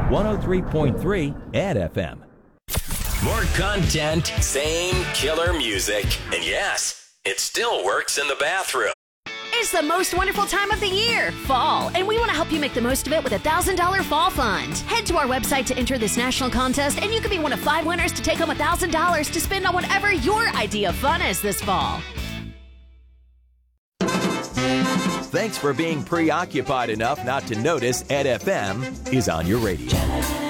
103.3 Ed FM. More content, same killer music. And yes, it still works in the bathroom. It's the most wonderful time of the year, fall, and we want to help you make the most of it with a $1,000 fall fund. Head to our website to enter this national contest, and you could be one of 5 winners to take home $1,000 to spend on whatever your idea of fun is this fall. Thanks for being preoccupied enough not to notice Ed FM is on your radio.